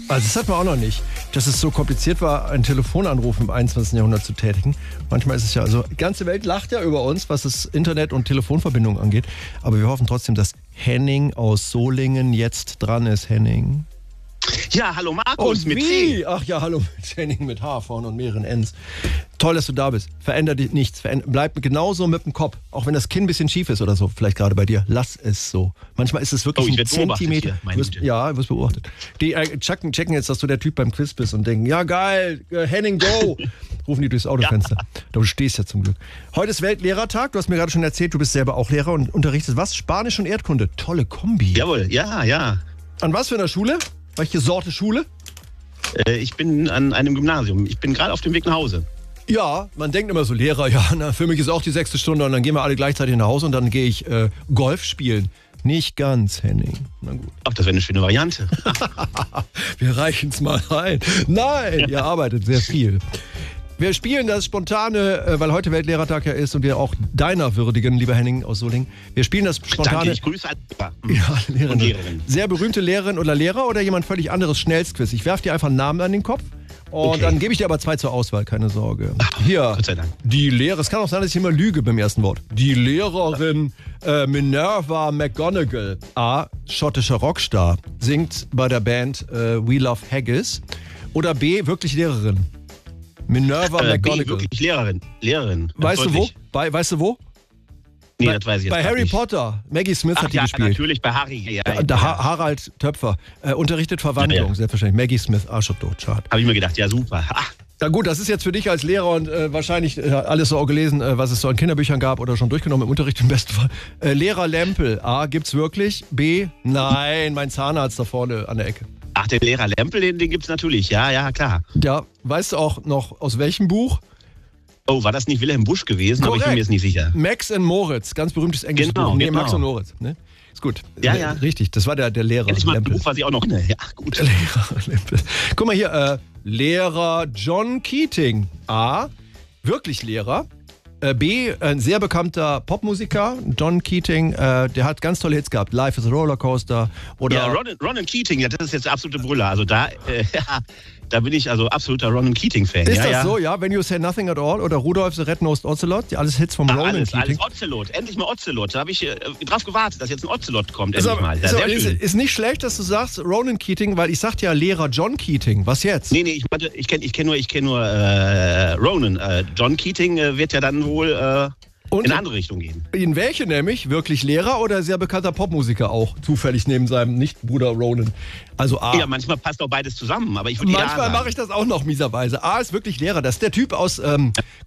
Also das hat man auch noch nicht, dass es so kompliziert war, einen Telefonanruf im 21. Jahrhundert zu tätigen. Manchmal ist es ja, also die ganze Welt lacht ja über uns, was das Internet und Telefonverbindungen angeht. Aber wir hoffen trotzdem, dass Henning aus Solingen jetzt dran ist. Henning. Ja, hallo Markus Und mit wie? C. Ach ja, hallo mit Henning mit H vorne und mehreren Ns. Toll, dass du da bist. Veränder dich nichts. Bleib genauso mit dem Kopf. Auch wenn das Kinn ein bisschen schief ist oder so. Vielleicht gerade bei dir. Lass es so. Manchmal ist es wirklich ein Zentimeter. Ja, du wirst beobachtet. Die checken jetzt, dass du der Typ beim Quiz bist und denken, ja geil, Henning, go. Rufen die durchs Autofenster. Ja. Du stehst ja zum Glück. Heute ist Weltlehrertag. Du hast mir gerade schon erzählt, du bist selber auch Lehrer und unterrichtest was? Spanisch und Erdkunde. Tolle Kombi. Jawohl, ja. An was für einer Schule? Welche Sorte Schule? Ich bin an einem Gymnasium. Ich bin gerade auf dem Weg nach Hause. Ja, man denkt immer so, Lehrer, ja, na, für mich ist auch die 6. Stunde und dann gehen wir alle gleichzeitig nach Hause und dann gehe ich Golf spielen. Nicht ganz, Henning. Na gut. Ach, das wäre eine schöne Variante. Wir reichen es mal rein. Nein, ihr arbeitet sehr viel. Wir spielen das spontane, weil heute Weltlehrertag ja ist und wir auch deiner würdigen, lieber Henning aus Solingen. Wir spielen das spontane... Danke, ich grüße alle Lehrer und Lehrerin. Sehr berühmte Lehrerin oder Lehrer oder jemand völlig anderes Schnellstquiz. Ich werfe dir einfach einen Namen an den Kopf und dann gebe ich dir aber 2 zur Auswahl, keine Sorge. Hier, Gott sei Dank. Die Lehrerin, es kann auch sein, dass ich immer lüge beim ersten Wort. Die Lehrerin Minerva McGonagall, A, schottischer Rockstar, singt bei der Band We Love Haggis. Oder B, wirklich Lehrerin. Minerva McGonagall. B, wirklich Lehrerin. Weißt du wo? Weißt du wo? Nee, das weiß ich jetzt Bei Harry nicht. Potter. Maggie Smith hat die gespielt. Natürlich, bei Harry. Harald Töpfer. Unterrichtet Verwandlung, selbstverständlich. Maggie Smith, Arschottot, schade. Habe ich mir gedacht, ja super. Na gut, das ist jetzt für dich als Lehrer und wahrscheinlich alles so auch gelesen, was es so an Kinderbüchern gab oder schon durchgenommen im Unterricht im besten Fall. Lehrer Lempel. A, gibt's wirklich? B, nein, mein Zahnarzt da vorne an der Ecke. Ach, den Lehrer Lempel, den gibt's natürlich. Ja, klar. Ja, weißt du auch noch aus welchem Buch? Oh, war das nicht Wilhelm Busch gewesen? Aber ich bin mir jetzt nicht sicher. Max and Moritz, ganz berühmtes englisches Buch. Nee, Max und Moritz, ne? Ist gut. Ja. Richtig, das war der Lehrer. Endlich mal ein Buch, was ich auch noch kenne. Ja, gut. Lehrer Lempel. Guck mal hier, Lehrer John Keating. A, wirklich Lehrer. B, ein sehr bekannter Popmusiker, John Keating, der hat ganz tolle Hits gehabt. Life is a Rollercoaster oder... Ja, Ronan Keating, ja, das ist jetzt der absolute Brüller. Also da bin ich also absoluter Ronan Keating-Fan. Ist das so, ja? When You Say Nothing at All oder Rudolph the Red-Nosed Ocelot, die alles Hits vom Ronan Keating. Alles Ocelot, endlich mal Ocelot. Da habe ich drauf gewartet, dass jetzt ein Ocelot kommt, endlich mal. Ja, ist nicht schlecht, dass du sagst Ronan Keating, weil ich sagte ja Lehrer John Keating. Was jetzt? Nee, ich kenn nur Ronan. John Keating wird ja dann wohl in eine andere Richtung gehen. In welche nämlich? Wirklich Lehrer oder sehr bekannter Popmusiker auch? Zufällig neben seinem Nichtbruder Ronan. Also A. Ja, manchmal passt auch beides zusammen, aber ich würde Manchmal mache ich das auch noch mieserweise. A ist wirklich Lehrer. Das ist der Typ aus